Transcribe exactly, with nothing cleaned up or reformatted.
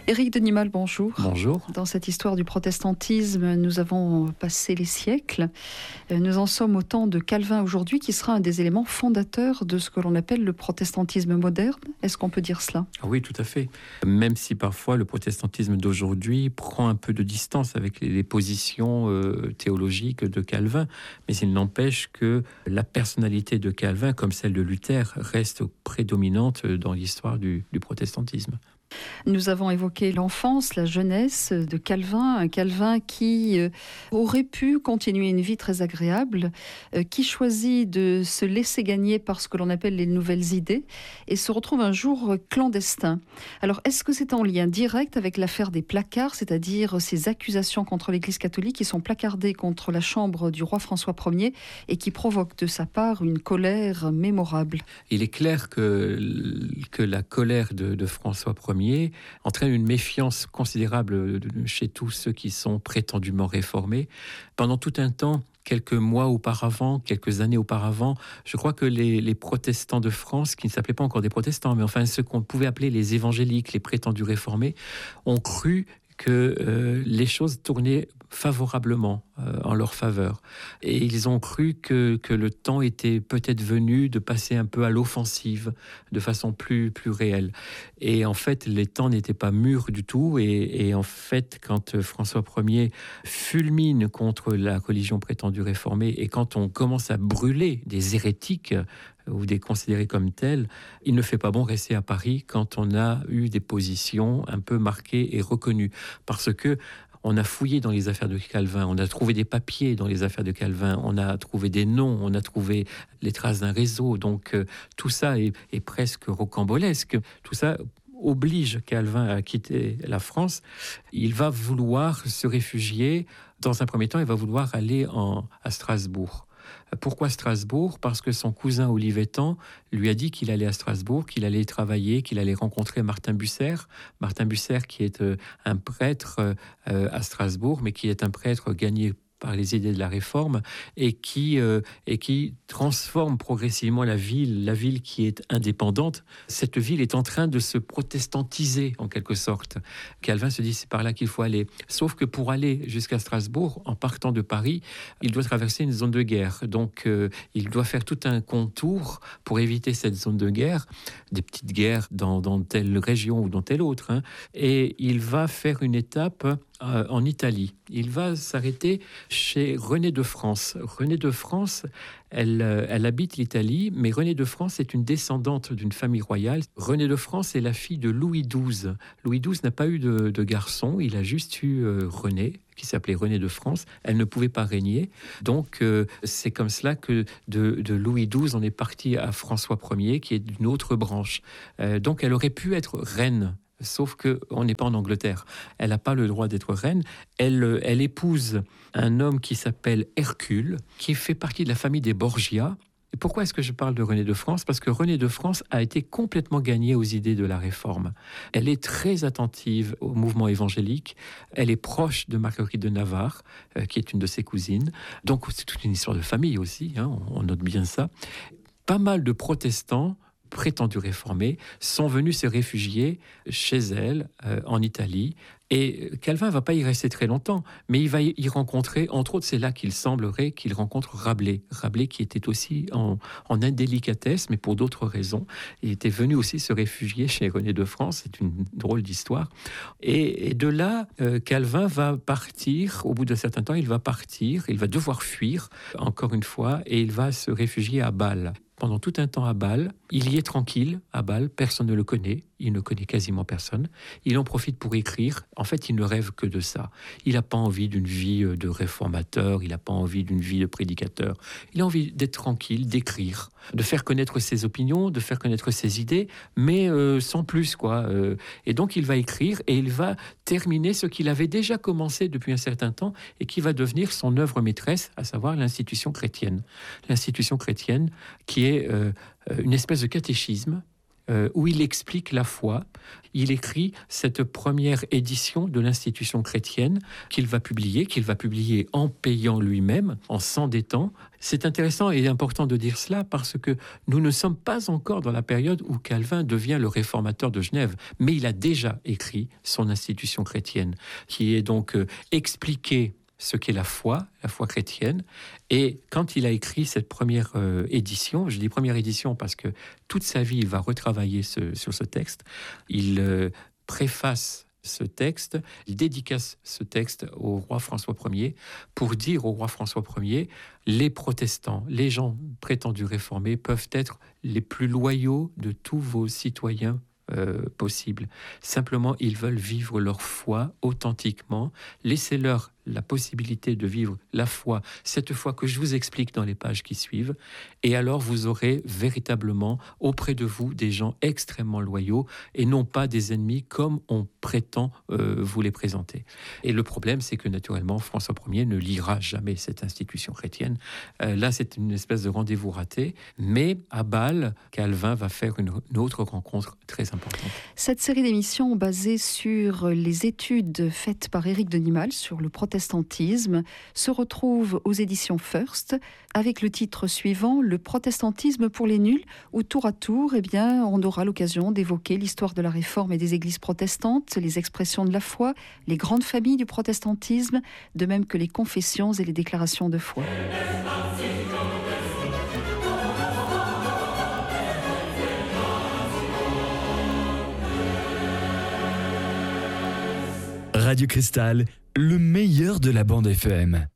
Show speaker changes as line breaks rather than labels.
Éric Denimal, bonjour.
Bonjour.
Dans cette histoire du protestantisme, nous avons passé les siècles. Nous en sommes au temps de Calvin aujourd'hui, qui sera un des éléments fondateurs de ce que l'on appelle le protestantisme moderne. Est-ce qu'on peut dire cela ?
Oui, tout à fait. Même si parfois le protestantisme d'aujourd'hui prend un peu de distance avec les positions euh, théologiques de Calvin, mais il n'empêche que la personnalité de Calvin, comme celle de Luther, reste prédominante dans l'histoire du, du protestantisme.
Nous avons évoqué l'enfance, la jeunesse de Calvin, un Calvin qui euh, aurait pu continuer une vie très agréable, euh, qui choisit de se laisser gagner par ce que l'on appelle les nouvelles idées et se retrouve un jour clandestin. Alors, est-ce que c'est en lien direct avec l'affaire des placards, c'est-à-dire ces accusations contre l'Église catholique qui sont placardées contre la chambre du roi François Ier et qui provoquent de sa part une colère mémorable ?
Il est clair que, que la colère de, de François Ier entraîne une méfiance considérable chez tous ceux qui sont prétendument réformés. Pendant tout un temps, quelques mois auparavant, quelques années auparavant, je crois que les, les protestants de France, qui ne s'appelaient pas encore des protestants, mais enfin ceux qu'on pouvait appeler les évangéliques, les prétendus réformés, ont cru que euh, les choses tournaient favorablement euh, en leur faveur. Et ils ont cru que, que le temps était peut-être venu de passer un peu à l'offensive, de façon plus, plus réelle. Et en fait, les temps n'étaient pas mûrs du tout. Et, et en fait, quand François Ier fulmine contre la religion prétendue réformée, et quand on commence à brûler des hérétiques, ou des considérés comme tels, il ne fait pas bon rester à Paris quand on a eu des positions un peu marquées et reconnues. Parce que on a fouillé dans les affaires de Calvin, on a trouvé des papiers dans les affaires de Calvin, on a trouvé des noms, on a trouvé les traces d'un réseau. Donc euh, tout ça est, est presque rocambolesque. Tout ça oblige Calvin à quitter la France. Il va vouloir se réfugier. Dans un premier temps, il va vouloir aller en, à Strasbourg. Pourquoi Strasbourg ? Parce que son cousin Olivetan lui a dit qu'il allait à Strasbourg, qu'il allait travailler, qu'il allait rencontrer Martin Bucer. Martin Bucer qui est un prêtre à Strasbourg, mais qui est un prêtre gagné par les idées de la Réforme et qui, euh, et qui transforme progressivement la ville, la ville qui est indépendante. Cette ville est en train de se protestantiser en quelque sorte. Calvin se dit c'est par là qu'il faut aller. Sauf que pour aller jusqu'à Strasbourg, en partant de Paris, il doit traverser une zone de guerre. Donc euh, il doit faire tout un contour pour éviter cette zone de guerre, des petites guerres dans, dans telle région ou dans telle autre. Hein. Et il va faire une étape euh, en Italie. Il va s'arrêter chez Renée de France. Renée de France, elle, elle habite l'Italie, mais Renée de France est une descendante d'une famille royale. Renée de France est la fille de Louis douze. Louis douze n'a pas eu de, de garçon, il a juste eu euh, Renée, qui s'appelait Renée de France. Elle ne pouvait pas régner. Donc, euh, c'est comme cela que de, de Louis douze, on est parti à François Ier, qui est d'une autre branche. Euh, donc, elle aurait pu être reine. Sauf qu'on n'est pas en Angleterre. Elle n'a pas le droit d'être reine. Elle, elle épouse un homme qui s'appelle Hercule, qui fait partie de la famille des Borgia. Et pourquoi est-ce que je parle de Renée de France ? Parce que Renée de France a été complètement gagnée aux idées de la Réforme. Elle est très attentive au mouvement évangélique. Elle est proche de Marguerite de Navarre, euh, qui est une de ses cousines. Donc c'est toute une histoire de famille aussi, hein, on, on note bien ça. Pas mal de protestants prétendus réformés, sont venus se réfugier chez elle, euh, en Italie. Et Calvin ne va pas y rester très longtemps, mais il va y rencontrer, entre autres, c'est là qu'il semblerait qu'il rencontre Rabelais. Rabelais qui était aussi en, en indélicatesse, mais pour d'autres raisons. Il était venu aussi se réfugier chez Renée de France, c'est une drôle d'histoire. Et, et de là, euh, Calvin va partir, au bout d'un certain temps, il va partir, il va devoir fuir, encore une fois, et il va se réfugier à Bâle. Pendant tout un temps à Bâle, il y est tranquille à Bâle, personne ne le connaît, il ne connaît quasiment personne. Il en profite pour écrire. En fait, il ne rêve que de ça. Il n'a pas envie d'une vie de réformateur, il n'a pas envie d'une vie de prédicateur. Il a envie d'être tranquille, d'écrire, de faire connaître ses opinions, de faire connaître ses idées, mais euh, sans plus, quoi. Euh, et donc, il va écrire et il va terminer ce qu'il avait déjà commencé depuis un certain temps et qui va devenir son œuvre maîtresse, à savoir l'institution chrétienne. L'institution chrétienne qui est euh, une espèce de catéchisme euh, où il explique la foi. Il écrit cette première édition de l'institution chrétienne qu'il va publier, qu'il va publier en payant lui-même, en s'endettant. C'est intéressant et important de dire cela parce que nous ne sommes pas encore dans la période où Calvin devient le réformateur de Genève, mais il a déjà écrit son institution chrétienne, qui est donc euh, expliquée ce qu'est la foi, la foi chrétienne. Et quand il a écrit cette première euh, édition, je dis première édition parce que toute sa vie, il va retravailler ce, sur ce texte, il euh, préface ce texte, il dédicace ce texte au roi François Ier pour dire au roi François Ier, les protestants, les gens prétendus réformés peuvent être les plus loyaux de tous vos citoyens Euh, possible. Simplement, ils veulent vivre leur foi authentiquement. Laissez-leur la possibilité de vivre la foi, cette foi que je vous explique dans les pages qui suivent. Et alors, vous aurez véritablement auprès de vous des gens extrêmement loyaux et non pas des ennemis comme on prétend euh, vous les présenter. Et le problème, c'est que naturellement, François Ier ne lira jamais cette institution chrétienne. Euh, là, c'est une espèce de rendez-vous raté. Mais à Bâle, Calvin va faire une, une autre rencontre très importante.
Cette série d'émissions basée sur les études faites par Éric de Nimal sur le protestantisme se retrouve aux éditions First avec le titre suivant, Le protestantisme pour les nuls, où tour à tour, eh bien, on aura l'occasion d'évoquer l'histoire de la réforme et des églises protestantes, les expressions de la foi, les grandes familles du protestantisme, de même que les confessions et les déclarations de foi.
Radio Cristal, le meilleur de la bande F M.